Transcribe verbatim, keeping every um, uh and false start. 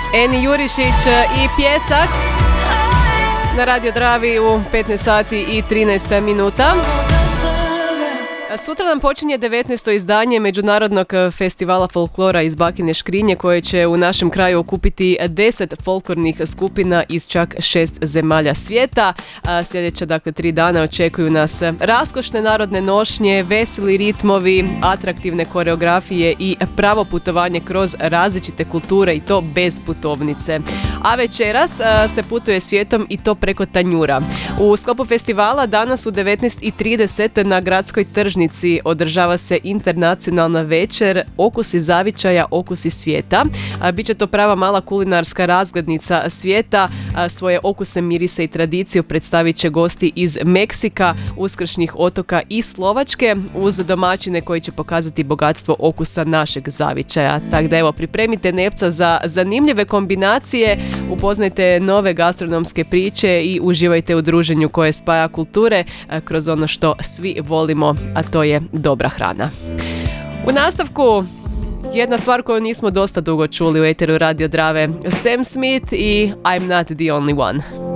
Eni Jurišić i Pjesak na Radio Dravi u petnaest sati i trinaest minuta. Sutra nam počinje devetnaesto izdanje Međunarodnog festivala folklora iz Bakine Škrinje, koje će u našem kraju okupiti deset folklornih skupina iz čak šest zemalja svijeta. Sljedeća, dakle, tri dana očekuju nas raskošne narodne nošnje, veseli ritmovi, atraktivne koreografije i pravo putovanje kroz različite kulture, i to bez putovnice. A večeras se putuje svijetom, i to preko tanjura. U sklopu festivala danas u devetnaest i trideset na Gradskoj tržnici održava se internacionalna večer Okusi zavičaja, okusi svijeta. Biće to prava mala kulinarska razglednica svijeta. Svoje okuse, mirise i tradiciju predstavit će gosti iz Meksika, Uskršnjih otoka i Slovačke, uz domaćine koji će pokazati bogatstvo okusa našeg zavičaja. Tako da evo, pripremite nepca za zanimljive kombinacije, upoznajte nove gastronomske priče i uživajte u druženju koje spaja kulture kroz ono što svi volimo, a to je dobra hrana. U nastavku jedna stvar koju nismo dosta dugo čuli u eteru Radio Drave, Sam Smith i I'm Not the Only One.